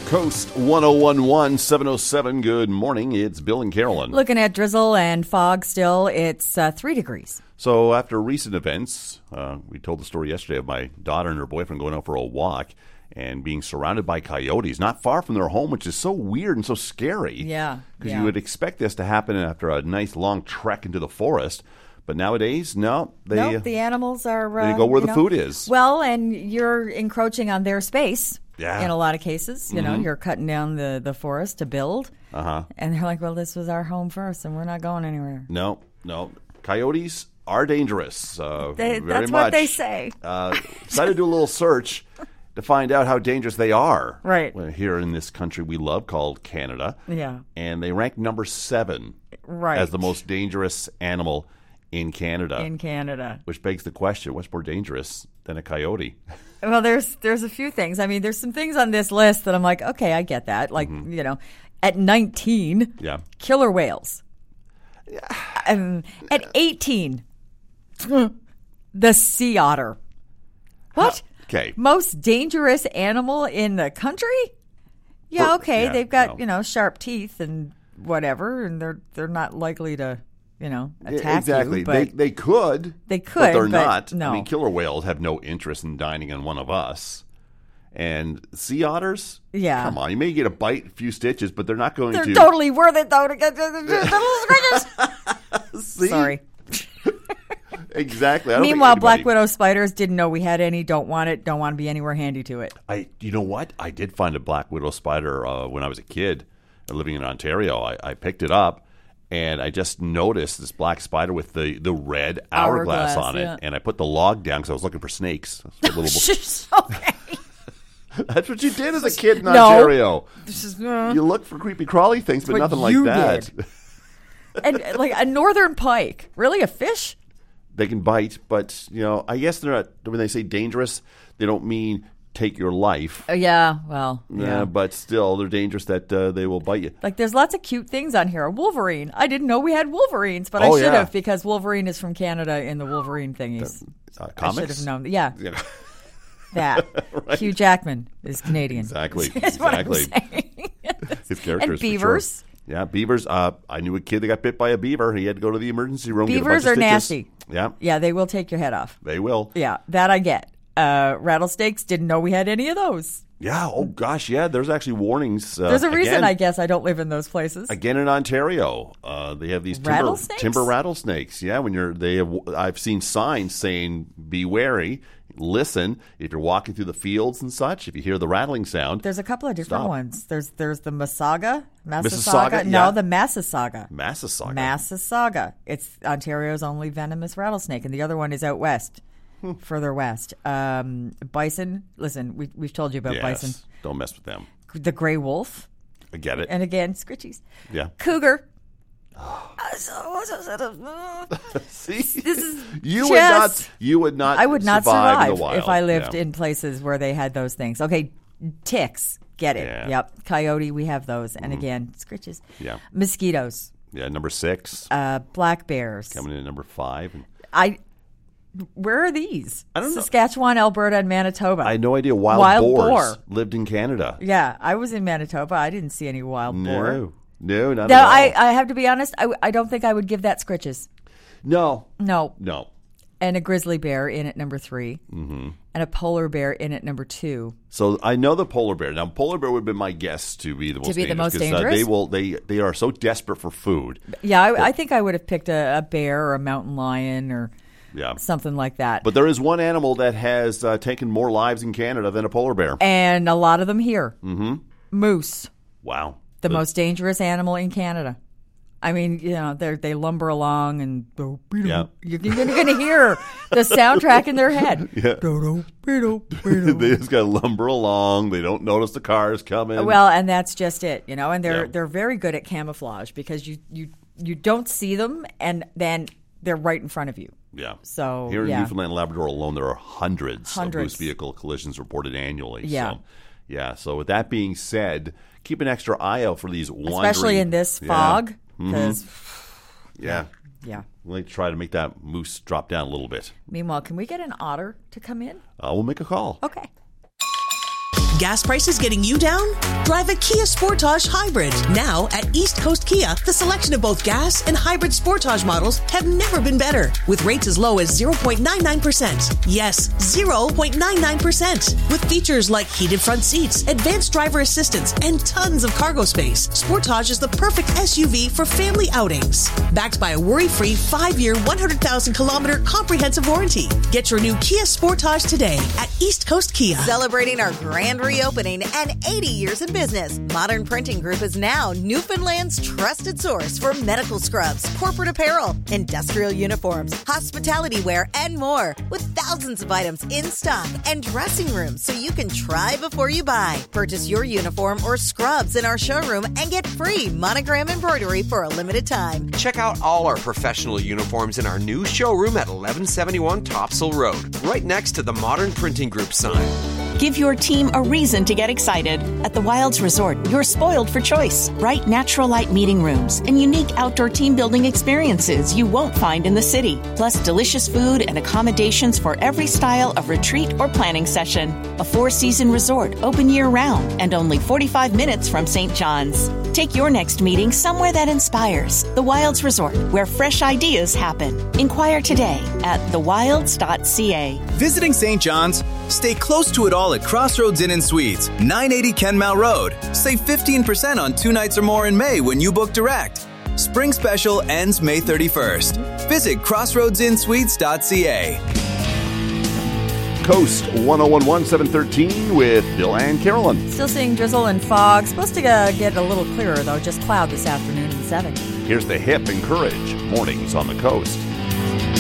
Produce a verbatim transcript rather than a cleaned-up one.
Coast one oh one point one, seven oh seven. Good morning. It's Bill and Carolyn. Looking at drizzle and fog still. It's uh, three degrees. So after recent events, uh, we told the story yesterday of my daughter and her boyfriend going out for a walk and being surrounded by coyotes not far from their home, which is so weird and so scary. Yeah. Because yeah. you would expect this to happen after a nice long trek into the forest. But nowadays, no. They, nope, the animals are... Uh, they go where the know, food is. Well, and you're encroaching on their space. Yeah. In a lot of cases, you mm-hmm. know, you're cutting down the, the forest to build. Uh-huh. And they're like, well, this was our home first, and we're not going anywhere. No, no. Coyotes are dangerous. Uh, they, very that's much. what they say. Uh, decided to do a little search to find out how dangerous they are. Right. Here in this country we love called Canada. Yeah. And they rank number seven right. as the most dangerous animal in Canada. In Canada. Which begs the question, what's more dangerous than a coyote? Well, there's there's a few things. I mean, there's some things on this list that I'm like, okay, I get that. Like, mm-hmm. you know, at nineteen, yeah. killer whales. Yeah. Um, at eighteen, the sea otter. What? Okay. Most dangerous animal in the country? Yeah, okay. Yeah, They've got, no. you know, sharp teeth and whatever, and they're they're not likely to, you know, attack exactly. you. But they they could. They could, but they're but not. no. I mean, killer whales have no interest in dining on one of us. And sea otters? Yeah. Come on. You may get a bite, a few stitches, but they're not going they're to... They're totally worth it, though, to get the little scratches. See? Sorry. Exactly. I don't Meanwhile, think black anybody... widow spiders didn't know we had any, don't want it, don't want to be anywhere handy to it. I, you know what? I did find a black widow spider uh, when I was a kid living in Ontario. I, I picked it up, and I just noticed this black spider with the, the red hourglass, Hourglass, on it, yeah. and I put the log down because I was looking for snakes. Little... Okay. That's what you did as a kid in no. Ontario. This is, uh, you look for creepy crawly things, but what nothing like you that. did. And like a northern pike. Really, a fish? They can bite, but you know, I guess they're not. When they say dangerous, they don't mean take your life. Uh, yeah, well, yeah. Uh, but still, they're dangerous that uh, they will bite you. Like, there's lots of cute things on here. A Wolverine. I didn't know we had Wolverines, but Oh, I should yeah. have because Wolverine is from Canada in the Wolverine thingies. Uh, I comics? should have known. Yeah. Yeah. That. Right. Hugh Jackman is Canadian. Exactly. That's what I'm Exactly. saying. His characters. And beavers. For sure. Yeah, beavers. Uh, I knew a kid that got bit by a beaver. He had to go to the emergency room. Beavers get a bunch are of stitches. nasty. Yeah. Yeah, they will take your head off. They will. Yeah, that I get. Uh, rattlesnakes, didn't know we had any of those. Yeah. Oh, gosh. Yeah. There's actually warnings. Uh, There's a reason, again, I guess, I don't live in those places. Again in Ontario, uh, they have these timber, Rattlesnakes? timber rattlesnakes. Yeah, when you're, they have. I've seen signs saying "Be wary." Listen, if you're walking through the fields and such, if you hear the rattling sound. There's a couple of different Stop. ones. There's there's the Massasauga, Massasauga. Mississauga, No, yeah. the Massasauga. Massasauga. Massasauga. It's Ontario's only venomous rattlesnake, and the other one is out west, further west. Um, bison. Listen, we, we've told you about yes. bison. Don't mess with them. The gray wolf, I get it. and again, scritchies. Yeah. Cougar. See, This is you just, would not. You would not. I would not survive, survive in the wild. if I lived Yeah. in places where they had those things. Okay, ticks. Get it. Yeah. Yep. Coyote, we have those. And again, scritches. Yeah. Mosquitoes. Yeah. Number six Uh, black bears. coming in at number five. And I. Where are these? I don't know. Saskatchewan, Alberta, and Manitoba. I had no idea wild, Wild boars boar. lived in Canada. Yeah, I was in Manitoba. I didn't see any wild boar. No, no, not No, at all. I, I have to be honest. I, I don't think I would give that scritches. no, No. no. And a grizzly bear in at number three. Mm-hmm. And a polar bear in at number two. So I know the polar bear. Now, polar bear would have been my guess to be the most be the dangerous. most 'cause, dangerous? Uh, they will. They they are so desperate for food. Yeah, I, I think I would have picked a, a bear or a mountain lion or Yeah. something like that. But there is one animal that has uh, taken more lives in Canada than a polar bear. And a lot of them here. Mm-hmm. Moose, Wow. the most dangerous animal in Canada. I mean, you know, they they lumber along and oh, Yeah. you're, you're going to hear the soundtrack in their head. Yeah. They just got to lumber along. They don't notice the cars coming. Well, and that's just it, you know. And they're Yeah. they're very good at camouflage because you you you don't see them, and then they're right in front of you. Yeah. So, here in yeah. Newfoundland and Labrador alone, there are hundreds, Hundreds. of moose vehicle collisions reported annually. Yeah. So, yeah. So with that being said, keep an extra eye out for these wandering. Especially in this Yeah. fog, because Yeah. yeah. We'll like to try to make that moose drop down a little bit. Meanwhile, can we get an otter to come in? Uh, we'll make a call. Okay. Gas prices getting you down? Drive a Kia Sportage Hybrid. Now at East Coast Kia, the selection of both gas and hybrid Sportage models have never been better. With rates as low as zero point nine nine percent. Yes, zero point nine nine percent. With features like heated front seats, advanced driver assistance, and tons of cargo space, Sportage is the perfect S U V for family outings. Backed by a worry-free five-year, one hundred thousand kilometer comprehensive warranty. Get your new Kia Sportage today at East Coast Kia. Celebrating our grand reopening and eighty years in business, Modern Printing Group is now Newfoundland's trusted source for medical scrubs, corporate apparel, industrial uniforms, hospitality wear, and more. With thousands of items in stock and dressing rooms so you can try before you buy. Purchase your uniform or scrubs in our showroom and get free monogram embroidery for a limited time. Check out all our professional uniforms in our new showroom at eleven seventy-one Topsail Road, right next to the Modern Printing Group sign. Give your team a reason to get excited. At the Wilds Resort, you're spoiled for choice. Bright natural light meeting rooms and unique outdoor team building experiences you won't find in the city. Plus delicious food and accommodations for every style of retreat or planning session. A four-season resort open year-round and only forty-five minutes from Saint John's. Take your next meeting somewhere that inspires. The Wilds Resort, where fresh ideas happen. Inquire today at the wilds dot c a. Visiting Saint John's? Stay close to it all at Crossroads Inn and Suites, nine eighty Kenmount Road. Save fifteen percent on two nights or more in May when you book direct. Spring special ends May thirty-first. Visit crossroads inn suites dot c a. Coast one oh one one, seven thirteen with Bill and Carolyn. Still seeing drizzle and fog. Supposed to uh, get a little clearer, though. Just cloud this afternoon at seven. Here's the Hip and Courage mornings on the coast.